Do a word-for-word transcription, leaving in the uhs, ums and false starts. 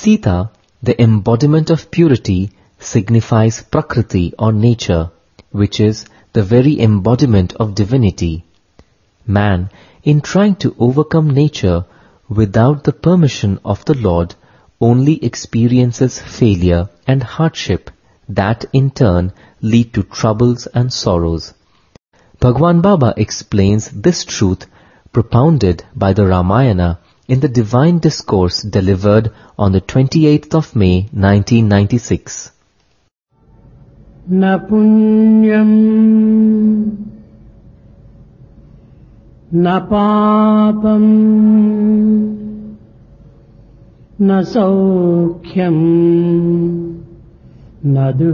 Sita, the embodiment of purity, signifies Prakriti or nature, which is the very embodiment of divinity. Man, in trying to overcome nature without the permission of the Lord, only experiences failure and hardship that in turn lead to troubles and sorrows. Bhagwan Baba explains this truth propounded by the Ramayana in the divine discourse delivered on the twenty-eighth of May nineteen ninety-six. Na punyam na papam na saukhyam na